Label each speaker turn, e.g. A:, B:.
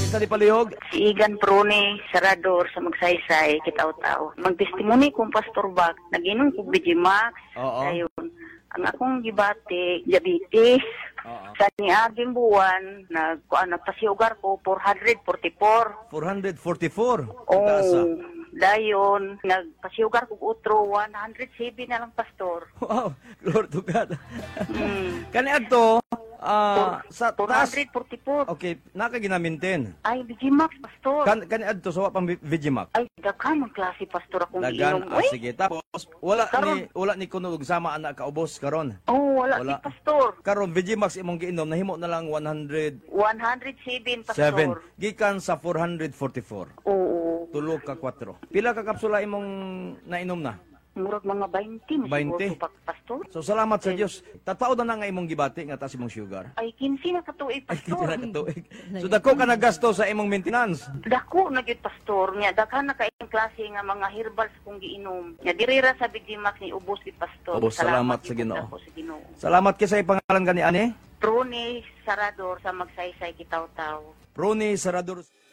A: sa di palihog?
B: Si Igan Prone, Sarador sa Magsaysay, Kitaw-Taw. Magtestimony kong Pastor Bak, nag-inom ko Vigimax.
A: Oo.
B: Ayun. Ang akong gibati, diabetes.
A: Oo.
B: Sa niaging buwan, nagpasiugar ko 444.
A: 444.
B: Oh,
A: Taasa.
B: dayon, nagpasiugar ko utro 107 na lang, Pastor.
A: Wow, Lord to God.
B: Mm.
A: Adto, sa taas.
B: 444.
A: Okay, nakaginamintin.
B: Ay, Vigimax, Pastor.
A: Adto, so pang Vigimax.
B: Ay, daghan ang klase, Pastor, akong
A: Dagan,
B: giinom. Uy,
A: sige. Tapos, wala
B: Karon.
A: ni kuno og sama anak kaubos karon.
B: oh, wala,
A: Wala.
B: si Pastor.
A: Karon Vigimax imong giinom nahimo na lang 107
B: 107, Pastor.
A: gikan sa 444.
B: Oo.
A: Tulo ka 4. Pila ka kapsula imong nainom na?
B: Murag mga 20.
A: 20.
B: Pastor.
A: So salamat sa Dios. Tatao na nga imong gibati nga taas imong sugar.
B: Ay, 15 na katuig,
A: Ay,
B: Pastor.
A: kita na katuig. So dako ka nagasto sa imong maintenance.
B: Dako na gyud, Pastor. Nya daghan na kaayong klase nga mga herbals kung giinom. Nya dirira sa Vigimax ni ubos gid, Pastor.
A: Ubos, salamat sa
B: gyud
A: Ginoo.
B: dako sa Ginoo.
A: Salamat kay sa pangalan kani ani.
B: Prone Sarador sa Magsaysay, Kitaw-Taw.
A: Prone Sarador.